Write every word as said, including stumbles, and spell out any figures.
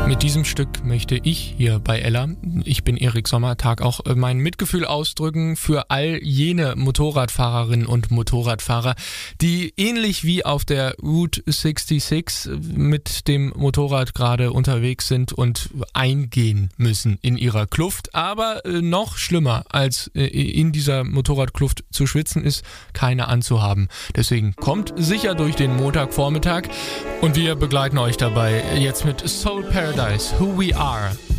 Mit diesem Stück möchte ich hier bei Ella, ich bin Erik Sommertag, auch mein Mitgefühl ausdrücken für all jene Motorradfahrerinnen und Motorradfahrer, die ähnlich wie auf der Route sechsundsechzig mit dem Motorrad gerade unterwegs sind und eingehen müssen in ihrer Kluft. Aber noch schlimmer als in dieser Motorradkluft zu schwitzen ist, keine anzuhaben. Deswegen kommt sicher durch den Montagvormittag und wir begleiten euch dabei jetzt mit Soul Paradise, Who We Are.